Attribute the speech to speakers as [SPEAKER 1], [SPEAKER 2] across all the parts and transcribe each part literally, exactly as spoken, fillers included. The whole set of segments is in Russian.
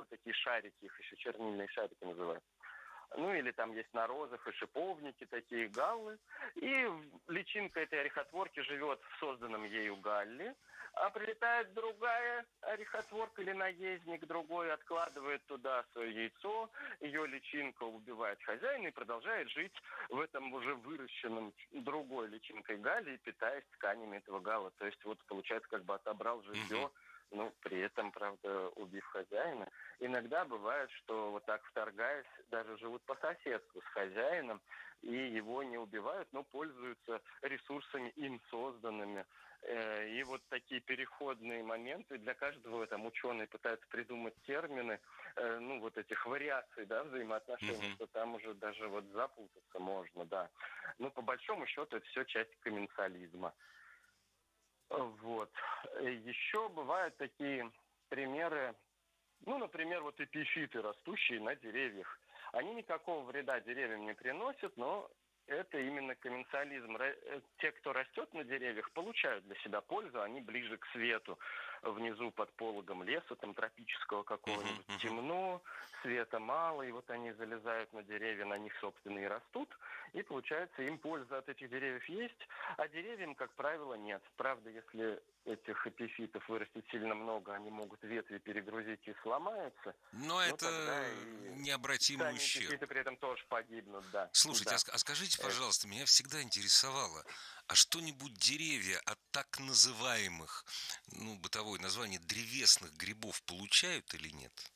[SPEAKER 1] вот такие шарики, их еще чернильные шарики называют. Ну, или там есть на розах и шиповники такие галлы. И личинка этой орехотворки живет в созданном ею галле, а прилетает другая орехотворка или наездник другой, откладывает туда свое яйцо, ее личинка убивает хозяина и продолжает жить в этом уже выращенном другой личинкой галле, питаясь тканями этого галла. То есть вот получается, как бы отобрал жилье, ну, при этом, правда, убив хозяина. Иногда бывает, что вот так вторгаясь, даже живут по соседству с хозяином, и его не убивают, но пользуются ресурсами им созданными. И вот такие переходные моменты, для каждого там ученые пытаются придумать термины, ну, вот этих вариаций, да, взаимоотношений, mm-hmm. что там уже даже вот запутаться можно, да. Но по большому счету это все часть комменсализма. Вот. Еще бывают такие примеры, ну, например, вот эпифиты, растущие на деревьях. Они никакого вреда деревьям не приносят, но это именно комменсализм. Те, кто растет на деревьях, получают для себя пользу, они ближе к свету. Внизу под пологом леса, там тропического какого-нибудь, uh-huh, uh-huh. темно, света мало, и вот они залезают на деревья, на них, собственно, и растут. И получается, им польза от этих деревьев есть, а деревьям, как правило, нет. Правда, если этих эпифитов вырастет сильно много, они могут ветви перегрузить и сломаются.
[SPEAKER 2] Но, но это необратимый
[SPEAKER 1] сами
[SPEAKER 2] ущерб.
[SPEAKER 1] эпифиты при этом тоже погибнут, да.
[SPEAKER 2] Слушайте,
[SPEAKER 1] да.
[SPEAKER 2] а скажите, пожалуйста, меня всегда интересовало, а что-нибудь деревья от так называемых, ну, бытовое название, древесных грибов получают или нет?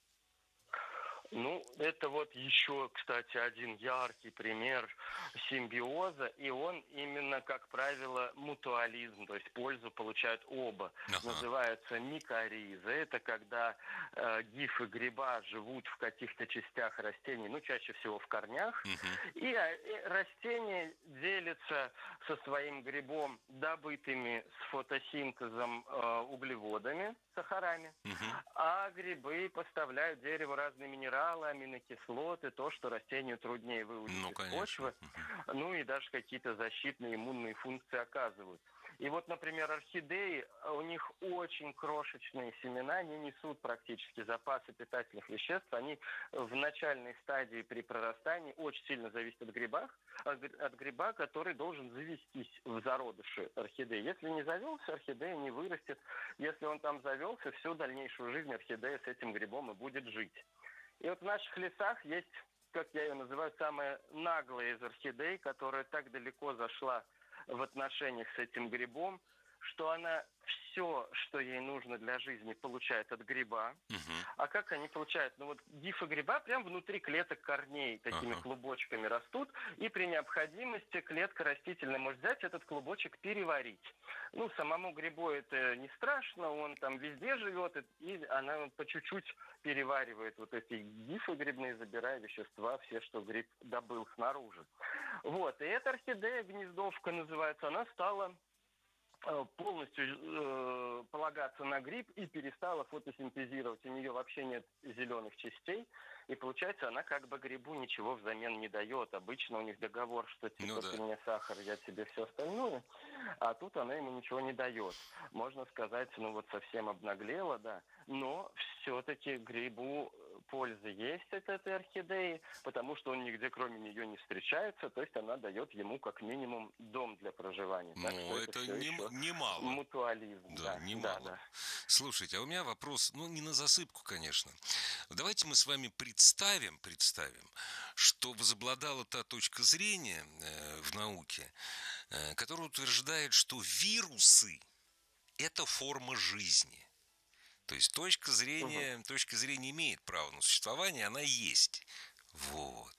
[SPEAKER 1] Ну, это вот еще, кстати, один яркий пример симбиоза, и он именно, как правило, мутуализм, то есть пользу получают оба. Ага. Называется микориза. Это когда э, гифы гриба живут в каких-то частях растений, ну, чаще всего в корнях, угу. и, и растение делится со своим грибом добытыми с фотосинтезом э, углеводами, сахарами, угу. а грибы поставляют дереву разные минералы, аминокислоты, то, что растению труднее выудить ну, из конечно. почвы, угу. ну и даже какие-то защитные иммунные функции оказывают. И вот, например, орхидеи, у них очень крошечные семена, они несут практически запасы питательных веществ, они в начальной стадии при прорастании очень сильно зависят от гриба, от гриба, который должен завестись в зародыше орхидеи. Если не завелся, орхидея не вырастет. Если он там завелся, всю дальнейшую жизнь орхидея с этим грибом и будет жить. И вот в наших лесах есть, как я ее называю, самая наглая из орхидей, которая так далеко зашла в отношениях с этим грибом, что она все, что ей нужно для жизни, получает от гриба. Uh-huh. А как они получают? Ну вот гифы гриба прямо внутри клеток корней такими uh-huh. клубочками растут, и при необходимости клетка растительная может взять этот клубочек, переварить. Ну, самому грибу это не страшно, он там везде живет, и она по чуть-чуть переваривает вот эти гифы грибные, забирая вещества, все, что гриб добыл снаружи. Вот, и эта орхидея, гнездовка называется, она стала полностью э, полагаться на гриб и перестала фотосинтезировать. У нее вообще нет зеленых частей. И получается, она как бы грибу ничего взамен не дает. Обычно у них договор, что типа ну, да. ты мне сахар, я тебе все остальное. А тут она ему ничего не дает. Можно сказать, ну вот совсем обнаглела, да. Но все-таки грибу польза есть от этой орхидеи, потому что он нигде кроме нее не встречается. То есть она дает ему как минимум дом для проживания.
[SPEAKER 2] Ну, так это, это не, немало.
[SPEAKER 1] Мутуализм.
[SPEAKER 2] Да,
[SPEAKER 1] Да,
[SPEAKER 2] немало.
[SPEAKER 1] Да, да.
[SPEAKER 2] Слушайте, а у меня вопрос, ну, не на засыпку, конечно. Давайте мы с вами представим, представим, что возобладала та точка зрения э, в науке, э, которая утверждает, что вирусы – это форма жизни. То есть точка зрения, угу. точка зрения имеет право на существование, она есть. Вот.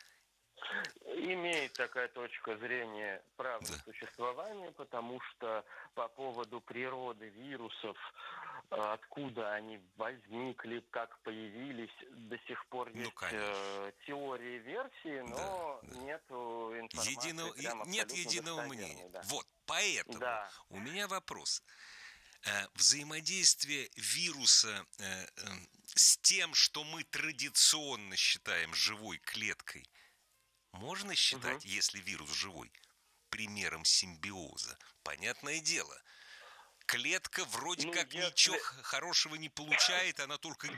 [SPEAKER 1] Имеет такая точка зрения право да. на существование, потому что по поводу природы вирусов, откуда они возникли, как появились, до сих пор есть ну, теории, версии, но да, да. нет информации.
[SPEAKER 2] Единого,
[SPEAKER 1] прям
[SPEAKER 2] нет единого мнения.
[SPEAKER 1] Да.
[SPEAKER 2] Вот, поэтому
[SPEAKER 1] да.
[SPEAKER 2] у меня вопрос. Взаимодействие вируса с тем, что мы традиционно считаем живой клеткой, можно считать, угу. если вирус живой, примером симбиоза? Понятное дело. Клетка вроде ну, как если... ничего хорошего не получает, она только